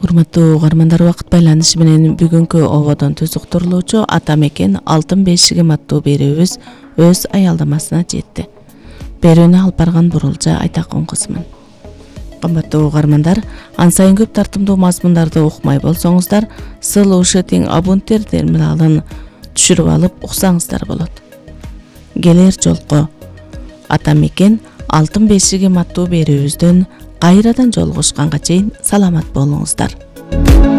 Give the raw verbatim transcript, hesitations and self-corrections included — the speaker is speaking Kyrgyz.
Урматтуу угармандар, убакыт байланышы менен бүгүнкү ободон түзүктүрүлүүчү Ата мекен алтын бешигим аттуу берүүбүз өз аялдамасына жетти. Берүүнү алып барган Бурулжа Айтакын кызмын. Кымбаттуу угармандар, ан сайын көп тартымдуу мазмундарды укмай болсоңуздар, Слушатинг Абунтер терминалын түшүрүп алып уксаңыздар болот. Келер жолку Ата мекен алтын бешигим аттуу берүүбүздөн кайрадан жолугушканга чейин саламат болуңуздар.